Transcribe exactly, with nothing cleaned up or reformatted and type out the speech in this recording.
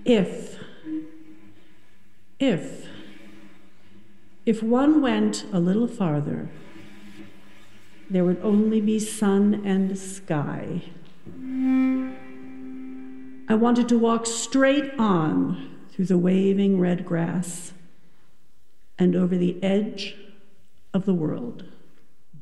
If, if, if one went a little farther, there would only be sun and sky. I wanted to walk straight on through the waving red grass and over the edge of the world.